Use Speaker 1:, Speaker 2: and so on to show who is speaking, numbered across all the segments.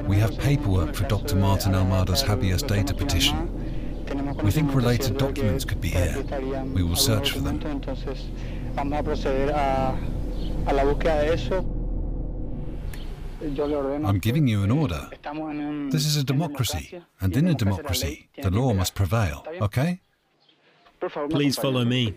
Speaker 1: We have paperwork for Dr. Martin Almada's habeas data petition. We think related documents could be here. We will search for them. I'm giving you an order. This is a democracy, and in a democracy, the law must prevail, okay?
Speaker 2: Please follow me.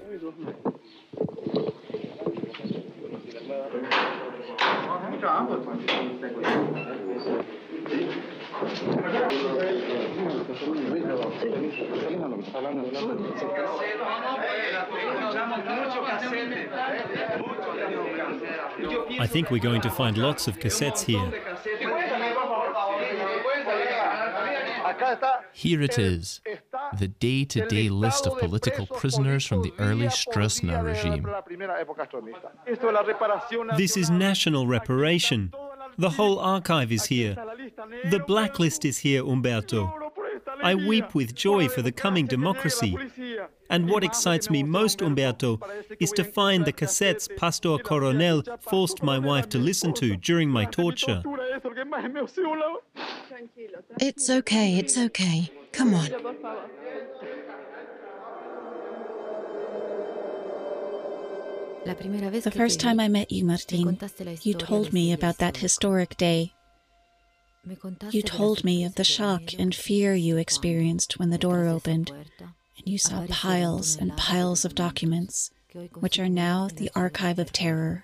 Speaker 2: I think we're going to find lots of cassettes here.
Speaker 3: Here it is, the day-to-day list of political prisoners from the early Stroessner regime.
Speaker 2: This is national reparation. The whole archive is here. The blacklist is here, Umberto. I weep with joy for the coming democracy. And what excites me most, Umberto, is to find the cassettes Pastor Coronel forced my wife to listen to during my torture.
Speaker 4: It's okay, it's okay. Come on.
Speaker 5: The first time I met you, Martín, you told me about that historic day. You told me of the shock and fear you experienced when the door opened, and you saw piles and piles of documents, which are now the archive of terror.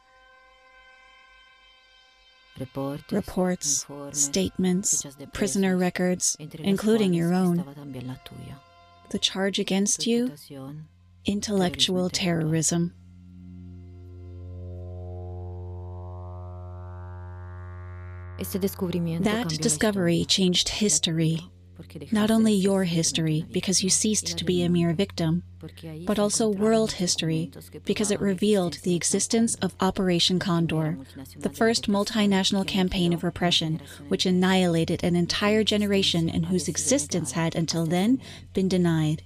Speaker 5: Reports, statements, prisoner records, including your own. The charge against you? Intellectual terrorism. That discovery changed history. Not only your history, because you ceased to be a mere victim, but also world history, because it revealed the existence of Operation Condor, the first multinational campaign of repression, which annihilated an entire generation and whose existence had, until then, been denied.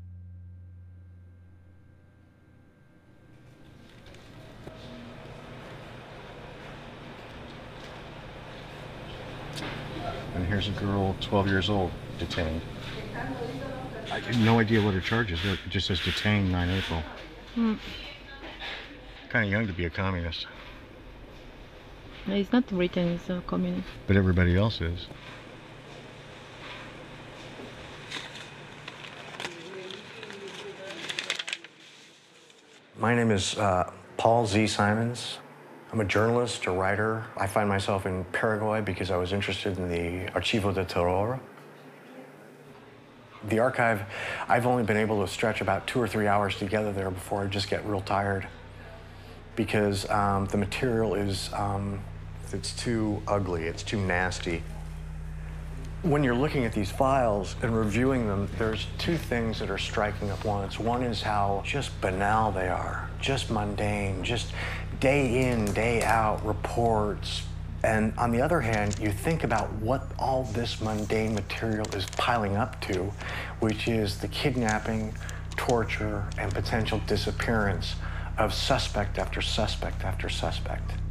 Speaker 6: And here's a girl, 12 years old, detained. I have no idea what her charge is. It just says detained 9 April. Kind of young to be a communist.
Speaker 7: He's not written as a communist.
Speaker 6: But everybody else is. My name is Paul Z. Simons. I'm a journalist, a writer. I find myself in Paraguay because I was interested in the Archivo de Terror. The archive, I've only been able to stretch about 2 or 3 hours together there before I just get real tired because the material is, it's too ugly, it's too nasty. When you're looking at these files and reviewing them, there's 2 things that are striking at once. One is how just banal they are, just mundane, just day in, day out reports. And on the other hand, you think about what all this mundane material is piling up to, which is the kidnapping, torture, and potential disappearance of suspect after suspect after suspect.